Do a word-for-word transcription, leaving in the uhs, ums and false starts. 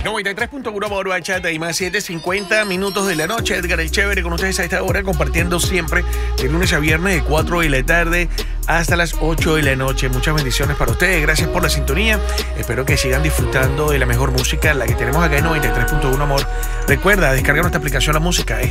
noventa y tres punto uno Amor Bachata y más siete cincuenta minutos de la noche. Edgar el Chévere con ustedes a esta hora, compartiendo siempre de lunes a viernes de cuatro de la tarde hasta las ocho de la noche. Muchas bendiciones para ustedes. Gracias por la sintonía. Espero que sigan disfrutando de la mejor música, la que tenemos acá en noventa y tres punto uno Amor. Recuerda, descarga nuestra aplicación La Música.